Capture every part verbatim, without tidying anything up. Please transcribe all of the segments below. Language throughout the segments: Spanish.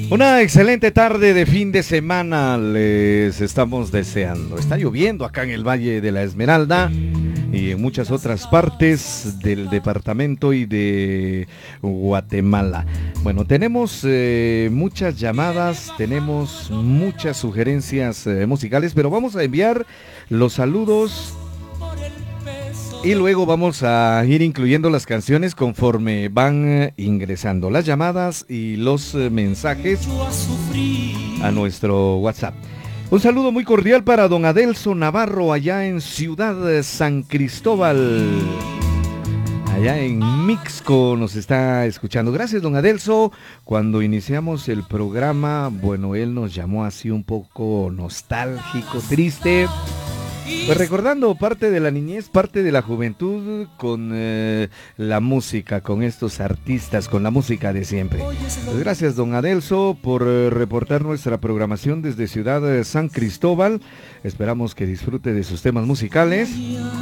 Una excelente tarde de fin de semana les estamos deseando. Está lloviendo acá en el Valle de la Esmeralda y en muchas otras partes del departamento y de Guatemala. Bueno, tenemos eh, muchas llamadas, tenemos muchas sugerencias eh, musicales, pero vamos a enviar los saludos y luego vamos a ir incluyendo las canciones conforme van eh, ingresando las llamadas y los eh, mensajes a nuestro WhatsApp. Un saludo muy cordial para don Adelso Navarro allá en Ciudad San Cristóbal. Allá en Mixco nos está escuchando. Gracias, don Adelso. Cuando iniciamos el programa, bueno, él nos llamó así un poco nostálgico, triste. Pues recordando parte de la niñez, parte de la juventud con eh, la música, con estos artistas, con la música de siempre. Pues gracias, don Adelso, por eh, reportar nuestra programación desde Ciudad de San Cristóbal. Esperamos que disfrute de sus temas musicales.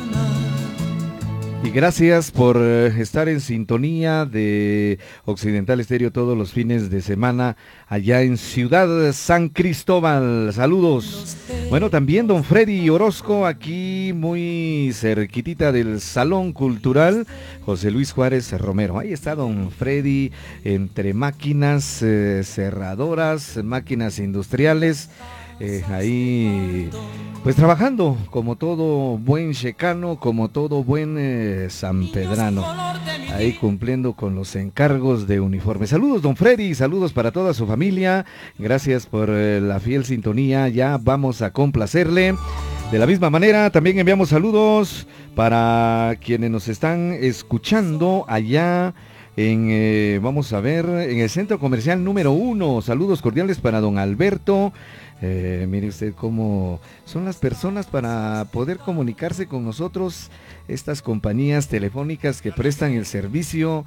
Y gracias por eh, estar en sintonía de Occidental Estéreo todos los fines de semana allá en Ciudad San Cristóbal. Saludos. Bueno, también don Freddy Orozco aquí muy cerquitita del Salón Cultural José Luis Juárez Romero. Ahí está don Freddy entre máquinas eh, cerradoras, máquinas industriales. Eh, ahí pues trabajando como todo buen checano, como todo buen eh, sanpedrano, ahí cumpliendo con los encargos de uniforme. Saludos don Freddy, saludos para toda su familia, gracias por eh, la fiel sintonía, ya vamos a complacerle. De la misma manera también enviamos saludos para quienes nos están escuchando allá en, eh, vamos a ver, en el Centro Comercial número uno. Saludos cordiales para don Alberto. Eh, mire usted cómo son las personas para poder comunicarse con nosotros. Estas compañías telefónicas que prestan el servicio,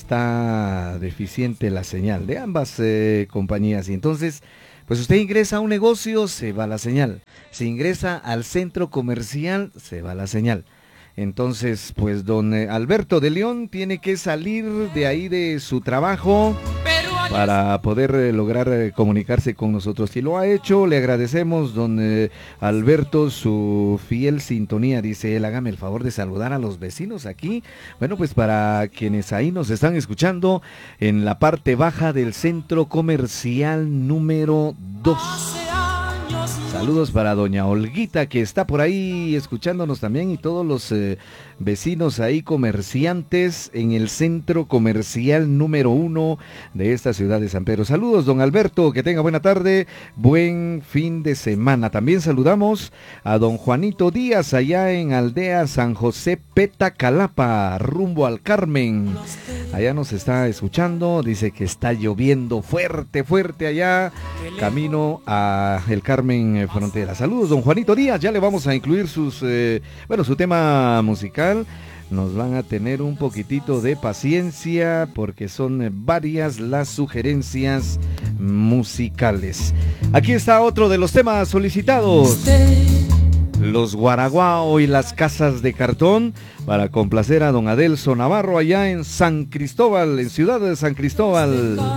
está deficiente la señal de ambas eh, compañías. Y entonces, pues usted ingresa a un negocio, se va la señal. Si ingresa al centro comercial, se va la señal. Entonces, pues don Alberto de León tiene que salir de ahí de su trabajo para poder eh, lograr eh, comunicarse con nosotros. Si lo ha hecho, le agradecemos, don eh, Alberto, su fiel sintonía. Dice él, hágame el favor de saludar a los vecinos aquí. Bueno, pues para quienes ahí nos están escuchando en la parte baja del Centro Comercial número dos. Saludos para doña Olguita, que está por ahí escuchándonos también, y todos los eh, vecinos ahí comerciantes en el Centro Comercial número uno de esta ciudad de San Pedro. Saludos, don Alberto, que tenga buena tarde, buen fin de semana. También saludamos a don Juanito Díaz, allá en Aldea San José Petacalapa, rumbo al Carmen. Allá nos está escuchando, dice que está lloviendo fuerte, fuerte allá, camino a el Carmen Frontera. Saludos, don Juanito Díaz, ya le vamos a incluir sus, eh, bueno, su tema musical. Nos van a tener un poquitito de paciencia porque son varias las sugerencias musicales. Aquí está otro de los temas solicitados. Los Guaraguao y las Casas de Cartón, para complacer a don Adelso Navarro allá en San Cristóbal, en Ciudad de San Cristóbal.